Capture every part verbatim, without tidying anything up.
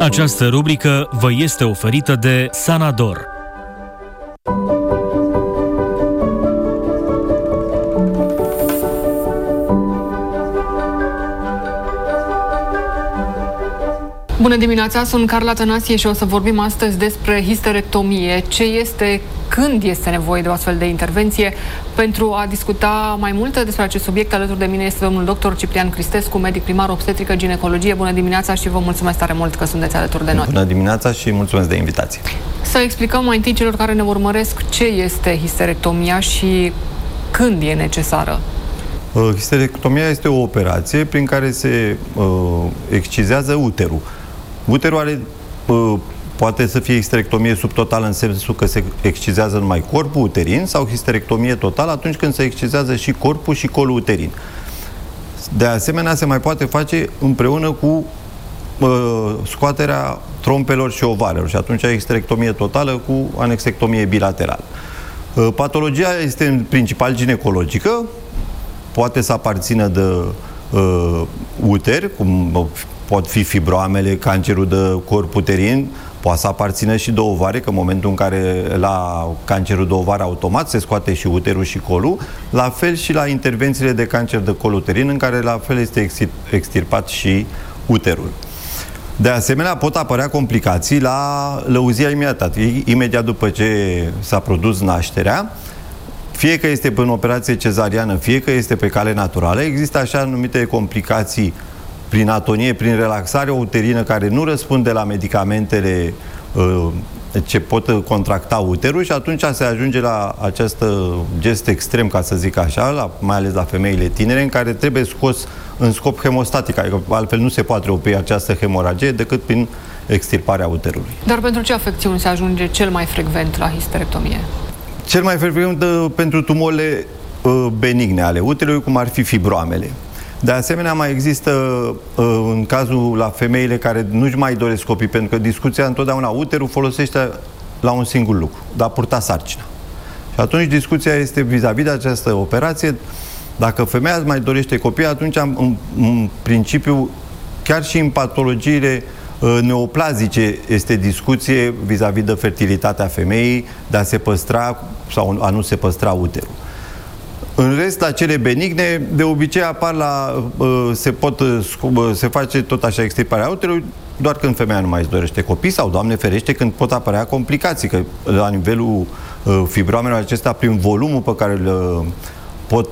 Această rubrică vă este oferită de Sanador. Bună dimineața, sunt Carla Tănasie și o să vorbim astăzi despre histerectomie, ce este, când este nevoie de o astfel de intervenție. Pentru a discuta mai multe despre acest subiect, alături de mine este domnul doctor Ciprian Cristescu, medic primar obstetrică ginecologie. Bună dimineața și vă mulțumesc tare mult că sunteți alături de noi. Bună dimineața și mulțumesc de invitație. Să explicăm mai întâi celor care ne urmăresc ce este histerectomia și când e necesară. Histerectomia este o operație prin care se uh, excizează uterul. Uterul are, uh, poate să fie histerectomie subtotală în sensul că se excizează numai corpul uterin sau histerectomie totală atunci când se excizează și corpul și colul uterin. De asemenea, se mai poate face împreună cu uh, scoaterea trompelor și ovarelor și atunci ai histerectomie totală cu anexectomie bilaterală. Uh, patologia este în principal ginecologică, poate să aparțină de uh, uter, cum pot fi fibroamele, cancerul de corp uterin, poate să aparțină și de ovare, că în momentul în care la cancerul de ovar automat se scoate și uterul și colul, la fel și la intervențiile de cancer de col uterin, în care la fel este extirpat și uterul. De asemenea, pot apărea complicații la lăuzia imediată, imediat după ce s-a produs nașterea, fie că este pe o operație cezariană, fie că este pe cale naturală. Există așa numite complicații prin atonie, prin relaxare uterină, care nu răspunde la medicamentele uh, ce pot contracta uterul și atunci se ajunge la acest gest extrem, ca să zic așa, la, mai ales la femeile tinere, în care trebuie scos în scop hemostatic, adică altfel nu se poate opri această hemoragie decât prin extirparea uterului. Dar pentru ce afecțiuni se ajunge cel mai frecvent la histerectomie? Cel mai frecvent pentru tumorile uh, benigne ale uterului, cum ar fi fibroamele. De asemenea, mai există uh, în cazul la femeile care nu-și mai doresc copii, pentru că discuția întotdeauna, uterul folosește la un singur lucru, de a purta sarcina. Și atunci discuția este vis-a-vis de această operație. Dacă femeia își mai dorește copii, atunci în, în principiu, chiar și în patologiile neoplazice este discuție vis-a-vis de fertilitatea femeii, de a se păstra sau a nu se păstra uterul. În rest, la cele benigne, de obicei apar la, se, pot, se face tot așa extirparea uterului, doar când femeia nu mai își dorește copii sau, Doamne ferește, când pot apărea complicații, că la nivelul fibroamelor acestea, prin volumul pe care îl pot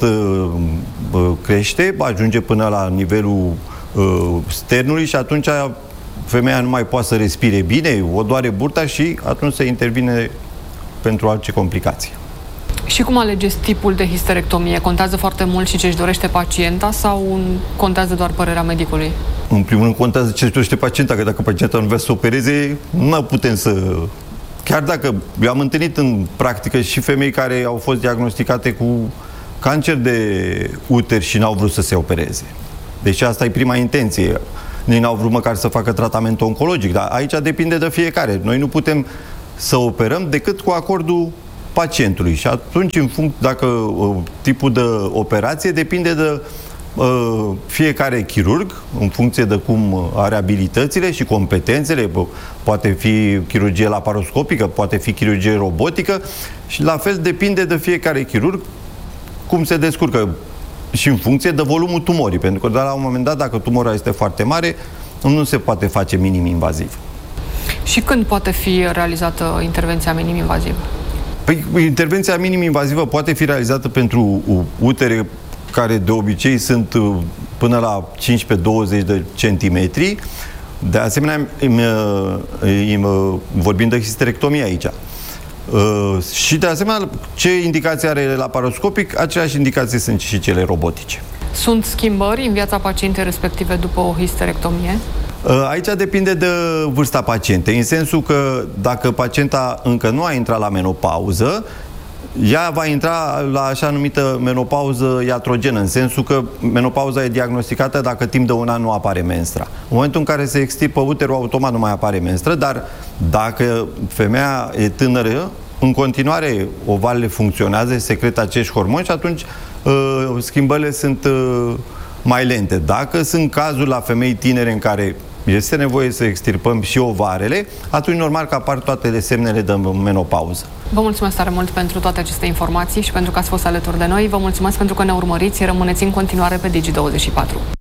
crește, ajunge până la nivelul sternului și atunci femeia nu mai poate să respire bine, o doare burta și atunci se intervine pentru alte complicații. Și cum alegeți tipul de histerectomie? Contează foarte mult și ce își dorește pacienta sau contează doar părerea medicului? În primul rând contează ce își dorește pacienta, că dacă pacienta nu vrea să opereze, nu putem să... Chiar dacă eu am întâlnit în practică și femei care au fost diagnosticate cu cancer de uter și n-au vrut să se opereze. Deci asta e prima intenție. Ei n-au vrut măcar să facă tratament oncologic, dar aici depinde de fiecare. Noi nu putem să operăm decât cu acordul pacientului și atunci, în funcție, dacă uh, tipul de operație depinde de uh, fiecare chirurg, în funcție de cum are abilitățile și competențele, poate fi chirurgie laparoscopică, poate fi chirurgie robotică și la fel depinde de fiecare chirurg cum se descurcă și în funcție de volumul tumorii, pentru că de la un moment dat, dacă tumora este foarte mare, nu se poate face minim-invaziv. Și când poate fi realizată intervenția minim-invazivă? Păi, intervenția minim-invazivă poate fi realizată pentru utere care de obicei sunt până la cincisprezece douăzeci de centimetri. De asemenea, vorbim de histerectomie aici. Uh, și de asemenea, ce indicații are laparoscopic, aceleași indicații sunt și cele robotice. Sunt schimbări în viața pacientei respective după o histerectomie? Uh, aici depinde de vârsta pacientei, în sensul că dacă pacienta încă nu a intrat la menopauză, ea va intra la așa numită menopauză iatrogenă, în sensul că menopauza e diagnosticată dacă timp de un an nu apare menstrua. În momentul în care se extirpă uterul, automat nu mai apare menstră, dar dacă femeia e tânără, în continuare ovarele funcționează, secretă acești hormoni și atunci uh, schimbările sunt uh, mai lente. Dacă sunt cazuri la femei tinere în care este nevoie să extirpăm și ovarele, atunci normal că apar toate semnele de menopauză. Vă mulțumesc tare mult pentru toate aceste informații și pentru că ați fost alături de noi. Vă mulțumesc pentru că ne urmăriți. Rămâneți în continuare pe Digi douăzeci și patru.